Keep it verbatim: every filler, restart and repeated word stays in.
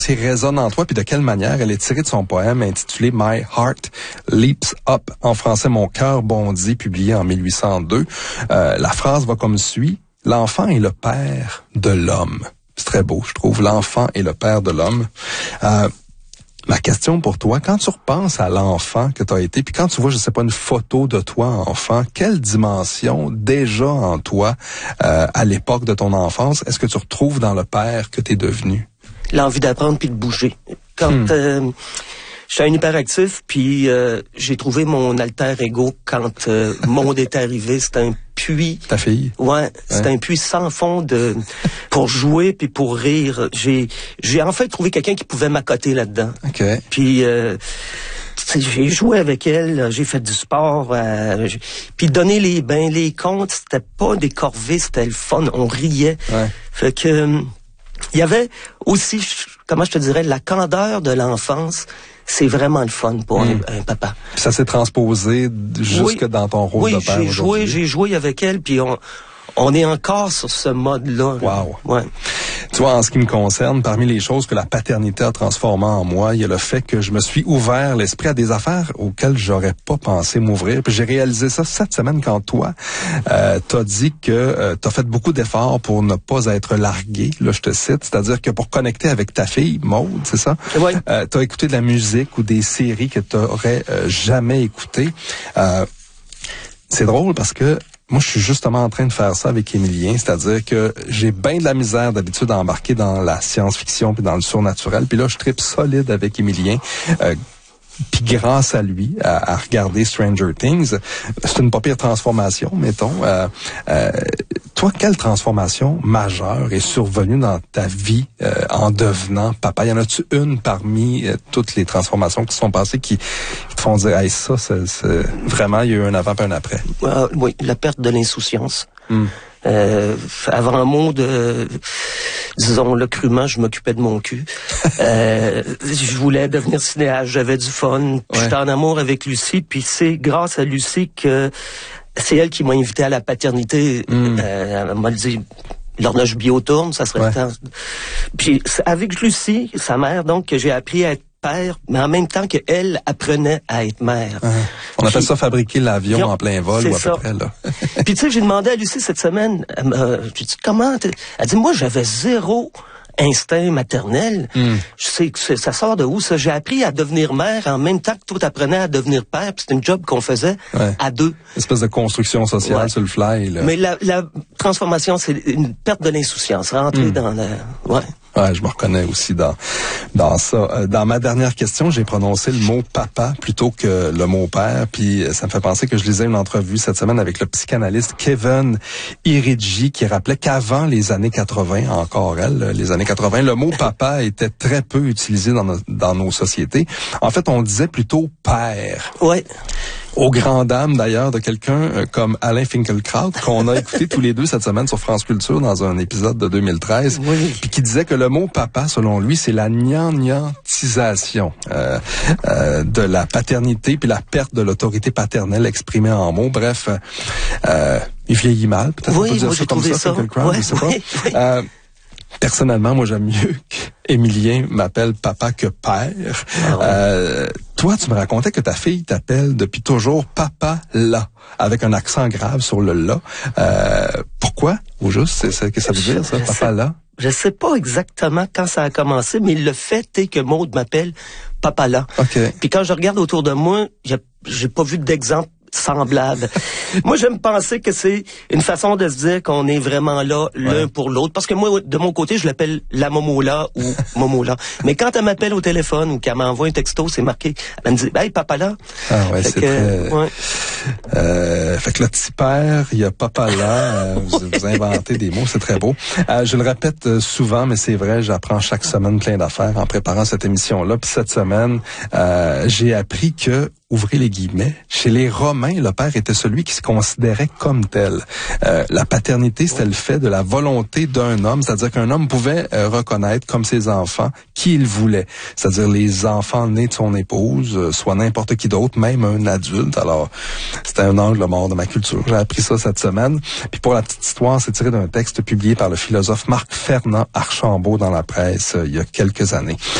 qui résonne en toi, puis de quelle manière elle est tirée de son poème intitulé My Heart Leaps Up, en français Mon cœur bondit, publié en mille huit cent deux. Euh, la phrase va comme suit: l'enfant est le père de l'homme. C'est très beau, je trouve. L'enfant est le père de l'homme. Euh, ma question pour toi, quand tu repenses à l'enfant que tu as été, puis quand tu vois, je sais pas, une photo de toi enfant, quelle dimension déjà en toi, euh, à l'époque de ton enfance, est-ce que tu retrouves dans le père que tu es devenu? L'envie d'apprendre puis de bouger. Quand hmm. euh, j'étais un hyperactif, puis euh, j'ai trouvé mon alter ego quand euh, Monde est arrivé. C'est un puits. Ta fille? Ouais, c'est ouais. un puits sans fond de pour jouer puis pour rire. J'ai j'ai en fait trouvé quelqu'un qui pouvait m'accoter là-dedans. OK. Puis euh, j'ai joué avec elle, j'ai fait du sport, euh, puis donner les bains, les contes, c'était pas des corvées, c'était le fun, on riait. Ouais. Fait que il y avait aussi, comment je te dirais, la candeur de l'enfance. C'est vraiment le fun pour mmh. un, un papa. Puis ça s'est transposé jusque oui. dans ton rôle oui, de père. Oui, j'ai joué, j'ai joué avec elle, puis on, on est encore sur ce mode-là. Wow. Ouais. Tu vois, en ce qui me concerne, parmi les choses que la paternité a transformées en moi, il y a le fait que je me suis ouvert l'esprit à des affaires auxquelles j'aurais pas pensé m'ouvrir. Puis j'ai réalisé ça cette semaine quand toi, euh, t'as dit que euh, t'as fait beaucoup d'efforts pour ne pas être largué. Là, je te cite. C'est-à-dire que pour connecter avec ta fille, Maude, c'est ça? Oui. Euh, t'as écouté de la musique ou des séries que t'aurais euh, jamais écoutées. Euh, c'est drôle parce que moi, je suis justement en train de faire ça avec Émilien, c'est-à-dire que j'ai bien de la misère d'habitude à embarquer dans la science-fiction puis dans le surnaturel. Puis là, je tripe solide avec Émilien. Euh, Puis grâce à lui, à, à regarder Stranger Things, c'est une pas pire transformation, mettons. Euh, euh, toi, quelle transformation majeure est survenue dans ta vie euh, en devenant papa? Y en a-tu une parmi euh, toutes les transformations qui se sont passées qui, qui te font dire, hey, ça, c'est, c'est vraiment, il y a eu un avant et un après? Euh, oui, la perte de l'insouciance. Mm. Euh, avant un mot de, disons-le crûment, je m'occupais de mon cul. euh, je voulais devenir cinéaste, j'avais du fun. Ouais. J'étais en amour avec Lucie, puis c'est grâce à Lucie que c'est elle qui m'a invité à la paternité. Mm. Euh, elle m'a dit, l'horloge bio tourne, ça serait ouais. le temps. Puis avec Lucie, sa mère, donc, que j'ai appris à être père, mais en même temps qu'elle apprenait à être mère. Uh-huh. On appelle puis, ça fabriquer l'avion puis, en plein vol ou à ça. Peu près, là. Puis tu sais, j'ai demandé à Lucie cette semaine, euh, j'ai dit, comment? T'es... Elle dit, moi, j'avais zéro instinct maternel. Mm. Je sais que ça sort de où, ça? J'ai appris à devenir mère en même temps que toi t'apprenais à devenir père, puis c'était une job qu'on faisait ouais. à deux. Une espèce de construction sociale ouais. sur le fly, là. Mais la, la transformation, c'est une perte de l'insouciance, rentrer mm. dans la... Ouais. Ouais, je me reconnais aussi dans dans ça. Dans ma dernière question, j'ai prononcé le mot papa plutôt que le mot père, puis ça me fait penser que je lisais une entrevue cette semaine avec le psychanalyste Kevin Iridji qui rappelait qu'avant les années quatre-vingts, encore elle, les années quatre-vingts, le mot papa était très peu utilisé dans nos, dans nos sociétés. En fait, on disait plutôt père. Ouais. Aux grandes dames, d'ailleurs, de quelqu'un euh, comme Alain Finkielkraut, qu'on a écouté tous les deux cette semaine sur France Culture dans un épisode de deux mille treize, oui. puis qui disait que le mot papa, selon lui, c'est la gnangnatisation euh, euh, de la paternité, puis la perte de l'autorité paternelle exprimée en mots. Bref, euh, il vieillit mal, peut-être oui, on peut dire moi, ça comme ça, ça. Finkielkraut, ouais, je sais oui, pas. Oui. Euh, Personnellement, moi, j'aime mieux qu'Émilien m'appelle papa que père. Ah ouais. euh, toi, tu me racontais que ta fille t'appelle depuis toujours papa là, avec un accent grave sur le là. Euh, pourquoi? Ou juste, c'est, c'est que ça veut je, dire, ça, papa sais, là? Je sais pas exactement quand ça a commencé, mais le fait est que Maude m'appelle papa là. Okay. Puis quand je regarde autour de moi, j'ai, j'ai pas vu d'exemple semblable. Moi, j'aime penser que c'est une façon de se dire qu'on est vraiment là l'un ouais. pour l'autre. Parce que moi, de mon côté, je l'appelle la Momola ou Momola. Mais quand elle m'appelle au téléphone ou qu'elle m'envoie un texto, c'est marqué. Elle me dit, hey, papa là. Ah ouais, fait c'est que, très... Ouais. Euh, fait que le petit père, il y a papa là. Euh, vous, vous inventez des mots, c'est très beau. Euh, je le répète euh, souvent, mais c'est vrai, j'apprends chaque semaine plein d'affaires en préparant cette émission-là. Puis cette semaine, euh, j'ai appris que ouvrez les guillemets, chez les Romains, le père était celui qui se considérait comme tel. Euh, la paternité, c'était le fait de la volonté d'un homme, c'est-à-dire qu'un homme pouvait euh, reconnaître comme ses enfants qui il voulait, c'est-à-dire les enfants nés de son épouse, euh, soit n'importe qui d'autre, même un adulte. Alors, c'était un angle mort de ma culture. J'ai appris ça cette semaine. Puis pour la petite histoire, c'est tiré d'un texte publié par le philosophe Marc Fernand Archambault dans la presse euh, il y a quelques années.